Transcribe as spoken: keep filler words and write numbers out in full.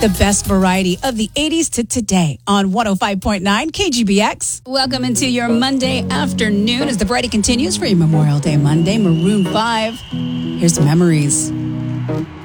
The best variety of the eighties to today on one oh five point nine K G B X. Welcome into your Monday afternoon as the variety continues for your Memorial Day Monday. Maroon five. Here's Memories.